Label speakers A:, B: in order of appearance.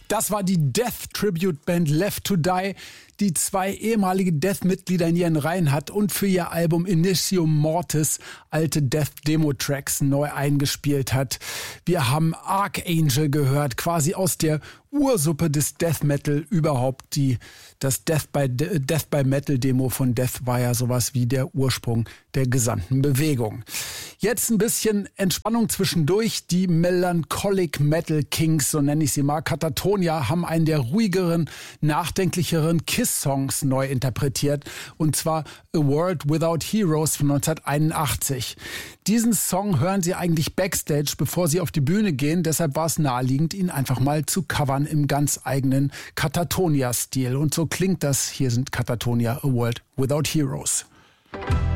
A: Das war die Death-Tribute-Band Left to Die, die 2 ehemalige Death-Mitglieder in ihren Reihen hat und für ihr Album Initium Mortis alte Death-Demo-Tracks neu eingespielt hat. Wir haben Archangel gehört, quasi aus der Ursuppe des Death Metal überhaupt. Das Death by Metal Demo von Death war ja sowas wie der Ursprung der gesamten Bewegung. Jetzt ein bisschen Entspannung zwischendurch. Die Melancholic Metal Kings, so nenne ich sie mal, Katatonia, haben einen der ruhigeren, nachdenklicheren Kiss-Songs neu interpretiert. Und zwar A World Without Heroes von 1981. Diesen Song hören sie eigentlich backstage, bevor sie auf die Bühne gehen. Deshalb war es naheliegend, ihn einfach mal zu covern im ganz eigenen Katatonia-Stil. Und so klingt das. Hier sind Katatonia, A World Without Heroes.